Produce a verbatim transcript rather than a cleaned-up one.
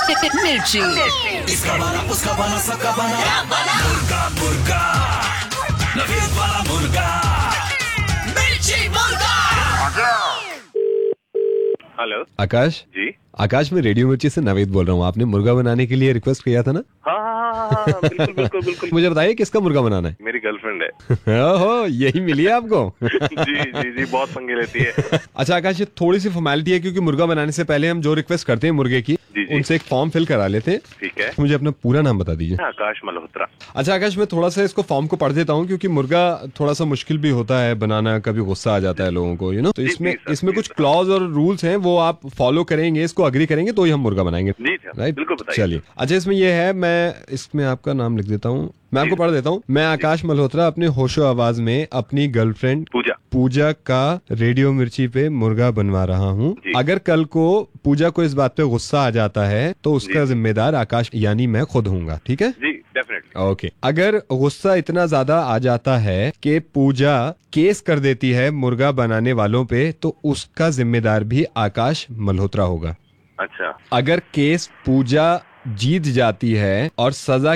मिर्ची। इसका बना, उसका बना, सबका बना, मुर्गा मुर्गा, नवीद वाला मुर्गा, मिर्ची मुर्गा। हेलो आकाश जी। आकाश मैं रेडियो मिर्ची से नवेद बोल रहा हूँ। आपने मुर्गा बनाने के लिए रिक्वेस्ट किया था ना? हाँ हाँ हाँ हाँ हाँ, बिल्कुल बिल्कुल बिल्कुल। मुझे बताइए किसका मुर्गा बनाना है? मेरी गर्लफ्रेंड है। ओहो, यही मिली है आपको? जी जी जी, बहुत पंगे लेती है। अच्छा आकाश, ये थोड़ी सी फॉर्मेलिटी है क्योंकि मुर्गा बनाने से पहले हम जो रिक्वेस्ट करते हैं मुर्गे की, जी, जी। उनसे एक फॉर्म फिल करा लेते हैं। ठीक है। मुझे अपना पूरा नाम बता दीजिए। आकाश मल्होत्रा। अच्छा आकाश, मैं थोड़ा सा इसको फॉर्म को पढ़ देता हूँ क्योंकि मुर्गा थोड़ा सा मुश्किल भी होता है बनाना, कभी गुस्सा आ जाता है लोगों को, यू नो। तो जी, इसमें जी, सर, इसमें जी, कुछ सर। क्लॉज और रूल्स हैं, वो आप फॉलो करेंगे, इसको अग्री करेंगे तो ही हम मुर्गा बनाएंगे। जी सर, राइट, बिल्कुल बताइए। चलिए। अच्छा, इसमें ये है, मैं इसमें आपका नाम लिख देता हूँ, मैं आपको जी। पढ़ देता हूँ। मैं आकाश मल्होत्रा अपने होशो आवाज में अपनी गर्लफ्रेंड पूजा पूजा का रेडियो मिर्ची पे मुर्गा बनवा रहा हूँ। जी। अगर कल को पूजा को इस बात पे गुस्सा आ जाता है तो उसका जी। जिम्मेदार आकाश यानी मैं खुद हूँगा, ठीक है? जी, डेफिनेटली। ओके। अगर गुस्सा इतना ज्यादा आ जाता है कि पूजा केस कर देती है मुर्गा बनाने वालों पे तो उसका जिम्मेदार भी आकाश मल्होत्रा होगा। अच्छा। अगर केस पूजा जीत जाती है और सजा